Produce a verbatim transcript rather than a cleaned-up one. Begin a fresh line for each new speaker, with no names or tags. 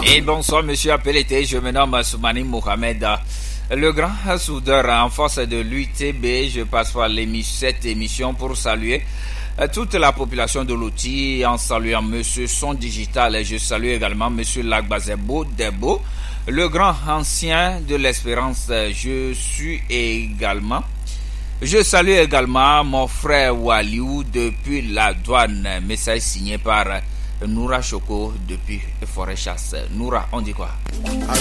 Et bonsoir monsieur Appelete, je me nomme Soumani Mohamed, le grand soudeur en force de l'U T B. Je passe par cette émission pour saluer toute la population de l'outil en saluant monsieur Son Digital. Je salue également monsieur Lagbazebo Debo, le grand ancien de l'Espérance. Je suis également Je salue également mon frère Waliou depuis la douane. Message signé par Noura Choco depuis Forêt Chasse. Noura, on dit quoi?